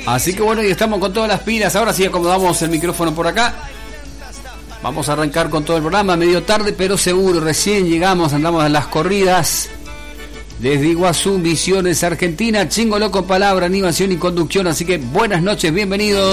Así que bueno, y estamos con todas las pilas. Ahora sí acomodamos el micrófono por acá. Vamos a arrancar con todo el programa, medio tarde, pero seguro. Recién llegamos, andamos en las corridas. Desde Iguazú, Misiones, Argentina. Chingo Loco, palabra, animación y conducción. Así que buenas noches, bienvenidos.